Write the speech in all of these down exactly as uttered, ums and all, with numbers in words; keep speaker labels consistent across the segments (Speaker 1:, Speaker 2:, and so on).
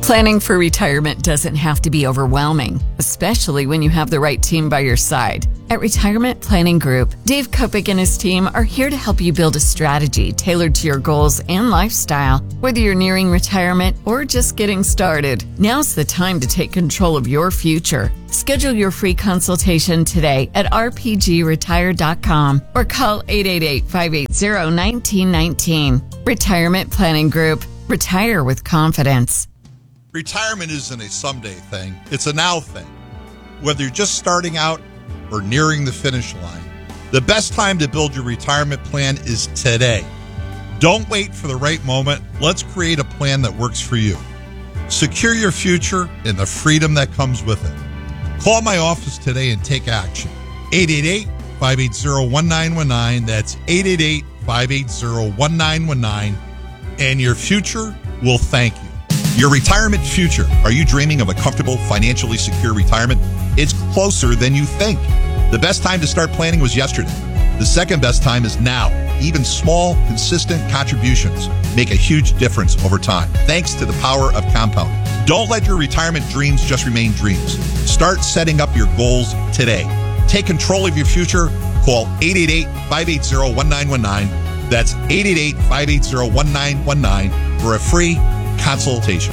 Speaker 1: Planning for retirement doesn't have to be overwhelming, especially when you have the right team by your side. At Retirement Planning Group, Dave Kopic and his team are here to help you build a strategy tailored to your goals and lifestyle, whether you're nearing retirement or just getting started. Now's the time to take control of your future. Schedule your free consultation today at r p g retire dot com or call eight eight eight, five eight zero, one nine one nine. Retirement Planning Group. Retire with confidence.
Speaker 2: Retirement isn't a someday thing, it's a now thing. Whether you're just starting out or nearing the finish line, the best time to build your retirement plan is today. Don't wait for the right moment. Let's create a plan that works for you. Secure your future and the freedom that comes with it. Call my office today and take action. eight eight eight, five eight zero, one nine one nine. That's eight eight eight, five eight zero, one nine one nine. And your future will thank you. Your retirement future. Are you dreaming of a comfortable, financially secure retirement? It's closer than you think. The best time to start planning was yesterday. The second best time is now. Even small, consistent contributions make a huge difference over time, thanks to the power of compounding. Don't let your retirement dreams just remain dreams. Start setting up your goals today. Take control of your future. Call eight eight eight, five eight zero, one nine one nine. That's eight eight eight, five eight zero, one nine one nine for a free consultation.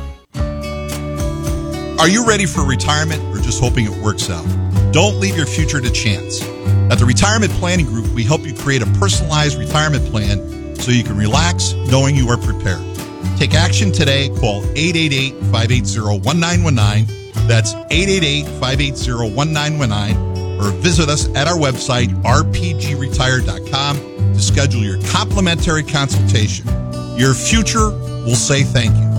Speaker 2: Are you ready for retirement or just hoping it works out? Don't leave your future to chance. At the Retirement Planning Group, we help you create a personalized retirement plan so you can relax knowing you are prepared. Take action today. Call eight eight eight, five eight zero, one nine one nine. That's eight eight eight, five eight zero, one nine one nine. Or visit us at our website, r p g retire dot com, to schedule your complimentary consultation. Your future will say thank you.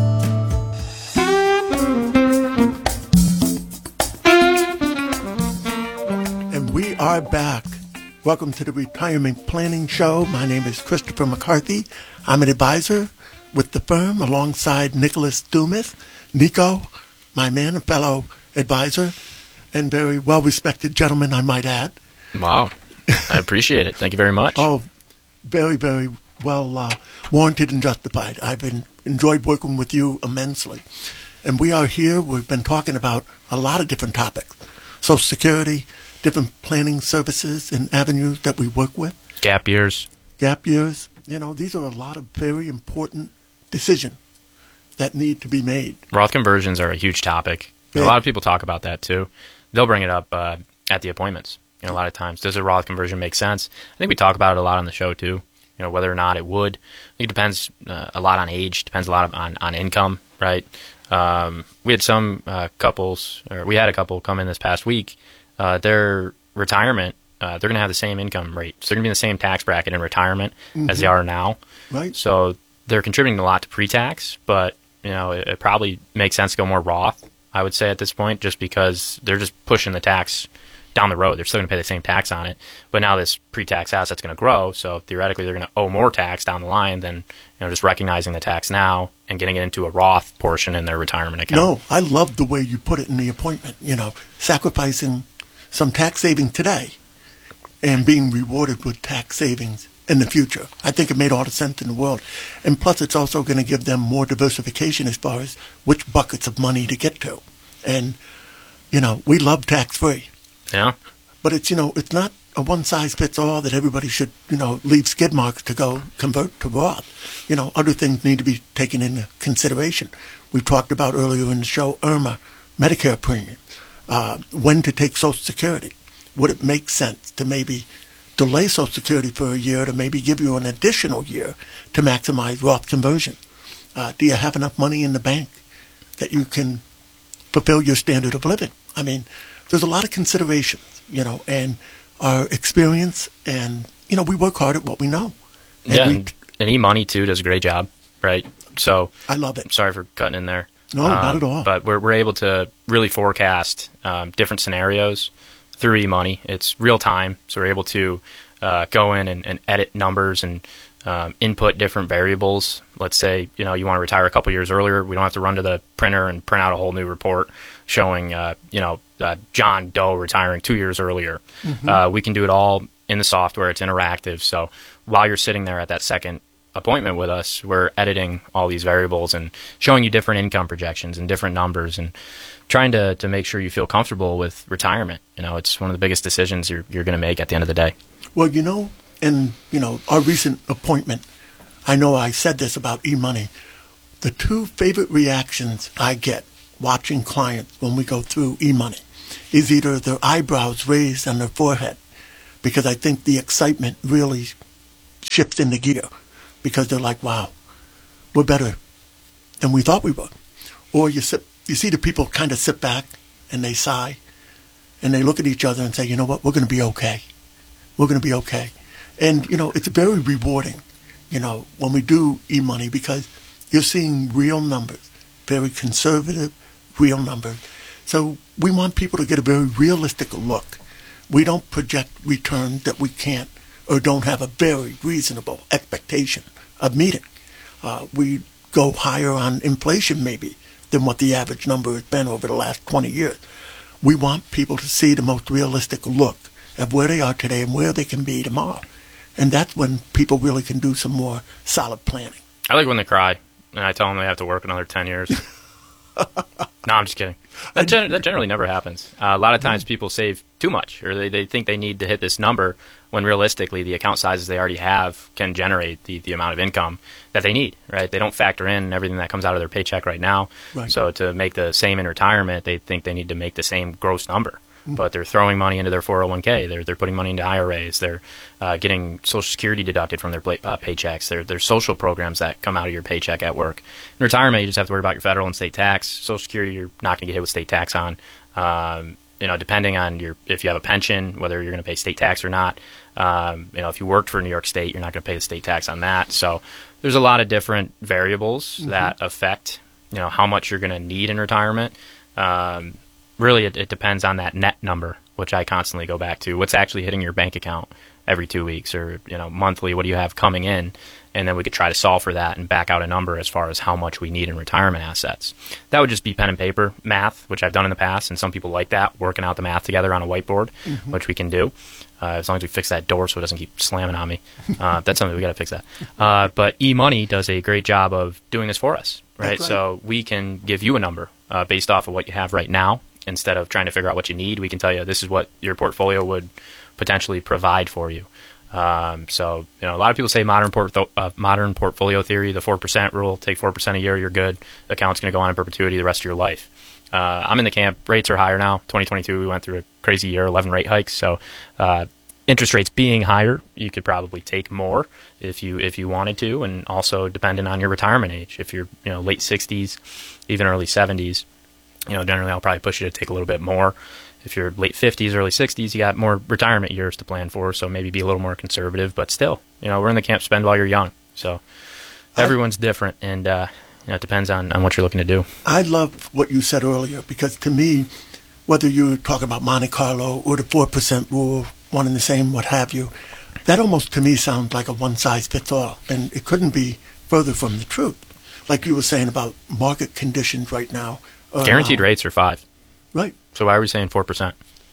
Speaker 3: And we are back. Welcome to the Retirement Planning Show. My name is Christopher McCarthy. I'm an advisor with the firm alongside Nicholas Dumas. Nico, my man, a fellow advisor, and very well-respected gentleman, I might add.
Speaker 4: Wow. I appreciate it. Thank you very much.
Speaker 3: Oh, very, very well uh, warranted and justified. I've been, enjoyed working with you immensely. And we are here. We've been talking about a lot of different topics. Social Security, different planning services and avenues that we work with.
Speaker 4: Gap years.
Speaker 3: Gap years. You know, these are a lot of very important decisions that need to be made.
Speaker 4: Roth conversions are a huge topic. Yeah. A lot of people talk about that, too. They'll bring it up uh, at the appointments. You know, a lot of times, does a Roth conversion make sense? I think we talk about it a lot on the show, too. You know, whether or not it would. I think it depends uh, a lot on age, depends a lot on, on income, right? Um, we had some uh, couples, or we had a couple come in this past week. Uh, their retirement, uh, they're going to have the same income rate. So they're going to be in the same tax bracket in retirement mm-hmm. as they are now.
Speaker 3: Right.
Speaker 4: So they're contributing a lot to pre-tax, but, you know, it, it probably makes sense to go more Roth, I would say, at this point, just because they're just pushing the tax down the road. They're still going to pay the same tax on it, but now this pre-tax asset's going to grow, so theoretically they're going to owe more tax down the line than, you know, just recognizing the tax now and getting it into a Roth portion in their retirement account.
Speaker 3: No, I love the way you put it in the appointment, you know, sacrificing some tax saving today and being rewarded with tax savings in the future. I think it made all the sense in the world. And plus, it's also going to give them more diversification as far as which buckets of money to get to. And, you know, we love tax-free.
Speaker 4: Yeah.
Speaker 3: But it's, you know, it's not a one-size-fits-all that everybody should, you know, leave skid marks to go convert to Roth. You know, other things need to be taken into consideration. We talked about earlier in the show, I R M A, Medicare premium, uh, when to take Social Security. Would it make sense to maybe delay Social Security for a year to maybe give you an additional year to maximize Roth conversion? Uh, do you have enough money in the bank that you can fulfill your standard of living? I mean, there's a lot of considerations, you know, and our experience, and, you know, we work hard at what we know. And
Speaker 4: yeah,
Speaker 3: we,
Speaker 4: and, and eMoney, too, does a great job, right? So
Speaker 3: I love it.
Speaker 4: I'm sorry for cutting in there.
Speaker 3: No,
Speaker 4: um,
Speaker 3: not at all.
Speaker 4: But we're, we're able to really forecast um, different scenarios through eMoney. It's real time, so we're able to uh, go in and, and edit numbers and um, input different variables. Let's say, you know, you want to retire a couple years earlier. We don't have to run to the printer and print out a whole new report showing, uh, you know, uh, John Doe retiring two years earlier. Mm-hmm. Uh, we can do it all in the software. It's interactive. So while you're sitting there at that second appointment with us, we're editing all these variables and showing you different income projections and different numbers and trying to, to make sure you feel comfortable with retirement. You know, it's one of the biggest decisions you're you're going to make at the end of the day.
Speaker 3: Well, you know, in, you know, our recent appointment, I know I said this about eMoney. The two favorite reactions I get watching clients when we go through eMoney is either their eyebrows raised on their forehead, because I think the excitement really shifts into gear, because they're like, wow, we're better than we thought we were. Or you sit, you see the people kind of sit back and they sigh and they look at each other and say, you know what, we're going to be okay. We're going to be okay. And, you know, it's very rewarding, you know, when we do eMoney, because you're seeing real numbers, very conservative, real numbers. So we want people to get a very realistic look. We don't project returns that we can't or don't have a very reasonable expectation of meeting. Uh, we go higher on inflation maybe than what the average number has been over the last twenty years. We want people to see the most realistic look of where they are today and where they can be tomorrow. And that's when people really can do some more solid planning.
Speaker 4: I like when they cry and I tell them they have to work another ten years. No, I'm just kidding. That, gen- that generally never happens. Uh, a lot of times people save too much, or they, they think they need to hit this number when realistically the account sizes they already have can generate the, the amount of income that they need, right? They don't factor in everything that comes out of their paycheck right now. Right. So to make the same in retirement, they think they need to make the same gross number. But they're throwing money into their four oh one k. They're they're putting money into I R As. They're uh, getting Social Security deducted from their play, uh, paychecks. There there's social programs that come out of your paycheck at work. In retirement, you just have to worry about your federal and state tax. Social Security, you're not going to get hit with state tax on. Um, you know, depending on your if you have a pension, whether you're going to pay state tax or not. Um, you know, if you worked for New York State, you're not going to pay the state tax on that. So there's a lot of different variables mm-hmm. that affect you know how much you're going to need in retirement. Um, Really, it, it depends on that net number, which I constantly go back to. What's actually hitting your bank account every two weeks or you know monthly? What do you have coming in? And then we could try to solve for that and back out a number as far as how much we need in retirement assets. That would just be pen and paper math, which I've done in the past, and some people like that, working out the math together on a whiteboard, mm-hmm. which we can do. Uh, as long as we fix that door so it doesn't keep slamming on me. Uh, that's something we got to fix that. Uh, but eMoney does a great job of doing this for us, right? right. So we can give you a number uh, based off of what you have right now. Instead of trying to figure out what you need, we can tell you this is what your portfolio would potentially provide for you. Um, so, you know, a lot of people say modern port- uh, modern portfolio theory, the four percent rule, take four percent a year, you're good. The account's going to go on in perpetuity the rest of your life. Uh, I'm in the camp. Rates are higher now. twenty twenty-two, we went through a crazy year, eleven rate hikes. So uh, interest rates being higher, you could probably take more if you if you wanted to, and also depending on your retirement age. If you're you know late sixties, even early seventies, you know, generally I'll probably push you to take a little bit more. If you're late fifties, early sixties, you got more retirement years to plan for, so maybe be a little more conservative. But still, you know, we're in the camp spend while you're young. So everyone's I, different, and uh, you know, it depends on, on what you're looking to do.
Speaker 3: I love what you said earlier, because to me, whether you're talking about Monte Carlo or the four percent rule, one and the same, what have you, that almost to me sounds like a one-size-fits-all, and it couldn't be further from the truth. Like you were saying about market conditions right now. Uh,
Speaker 4: Guaranteed rates are five.
Speaker 3: Right.
Speaker 4: So why are we saying four percent?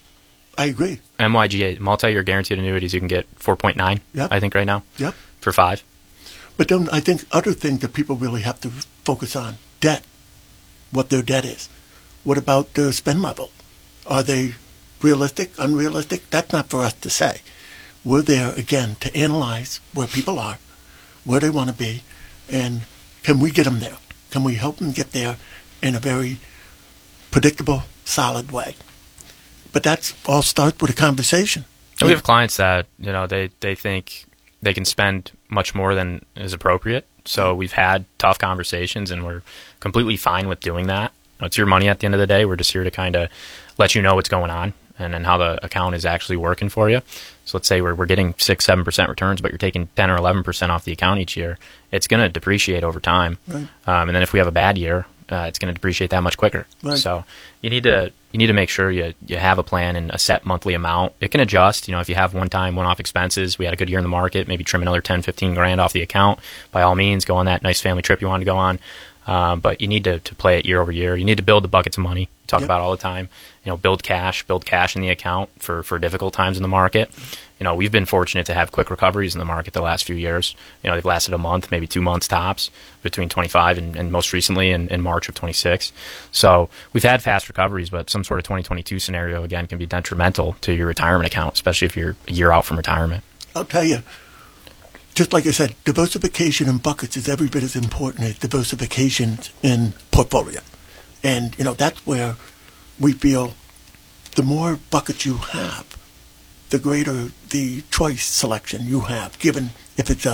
Speaker 3: I agree.
Speaker 4: M Y G A, multi-year guaranteed annuities, you can get four point nine, yep. I think, right now.
Speaker 3: Yep.
Speaker 4: For five.
Speaker 3: But then I think other things that people really have to focus on, debt, what their debt is. What about their spend level? Are they realistic, unrealistic? That's not for us to say. We're there, again, to analyze where people are, where they want to be, and can we get them there? Can we help them get there in a very predictable, solid way? But that's all starts with a conversation.
Speaker 4: We have clients that, you know, they, they think they can spend much more than is appropriate. So we've had tough conversations, and we're completely fine with doing that. It's your money at the end of the day. We're just here to kind of let you know what's going on and then how the account is actually working for you. So let's say we're we're getting six, seven percent returns, but you're taking ten or eleven percent off the account each year. It's going to depreciate over time. Right. Um, and then if we have a bad year, uh, it's going to depreciate that much quicker. Right. So you need to you need to make sure you you have a plan and a set monthly amount. It can adjust. You know, if you have one time, one off expenses, we had a good year in the market, maybe trim another ten, fifteen grand off the account. By all means, go on that nice family trip you want to go on. Um, but you need to, to play it year over year. You need to build the buckets of money. We talk
Speaker 3: Yep.
Speaker 4: about it all the time. You know, build cash, build cash in the account for, for difficult times in the market. You know, we've been fortunate to have quick recoveries in the market the last few years. You know, they've lasted a month, maybe two months tops between twenty-five and, and most recently in, in March of twenty-six. So we've had fast recoveries, but some sort of twenty twenty-two scenario, again, can be detrimental to your retirement account, especially if you're a year out from retirement.
Speaker 3: I'll tell you, just like I said, diversification in buckets is every bit as important as diversification in portfolio. And, you know, that's where we feel the more buckets you have, the greater the choice selection you have, given if it's a